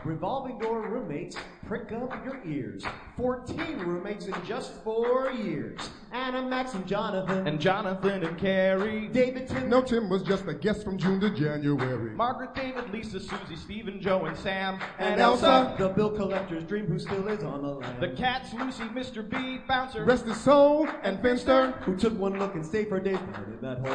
Revolving door roommates, prick up your ears. 14 roommates in just 4 years. Anna, Max, and Jonathan. And Jonathan and Carrie. David, Tim. No, Tim was just a guest from June to January. Margaret, David, Lisa, Susie, Stephen, Joe, and Sam. And Elsa, the bill collector's dream who still is on the land. The cats, Lucy, Mr. B, Bouncer. Rest his soul, and Finster, who took one look and stayed for days. That whole